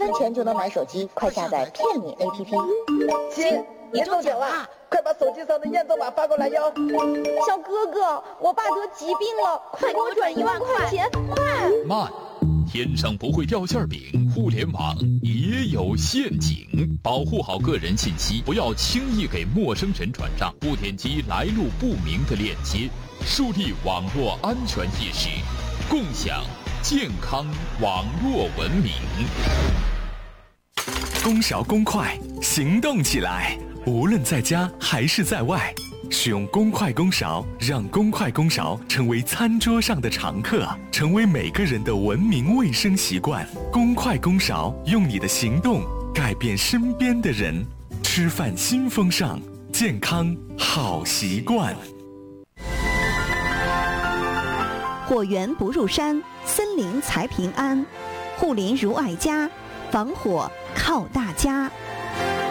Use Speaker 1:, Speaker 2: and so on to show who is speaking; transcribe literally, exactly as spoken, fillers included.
Speaker 1: 分钱就能买手机，快下载骗你 A P P。
Speaker 2: 亲，你中奖啦！快把手机上的验证码发过来哟。
Speaker 3: 小哥哥，我爸得疾病了，快给我转一万块钱，快！
Speaker 4: 慢，天上不会掉馅饼，互联网也有陷阱，保护好个人信息，不要轻易给陌生人转账，不点击来路不明的链接，树立网络安全意识，共享健康网络文明。
Speaker 5: 公勺公筷，行动起来！无论在家还是在外，使用公筷公勺，让公筷公勺成为餐桌上的常客，成为每个人的文明卫生习惯。公筷公勺，用你的行动改变身边的人。吃饭新风尚，健康好习惯。
Speaker 6: 火源不入山，森林才平安。护林如爱家，防火靠大家。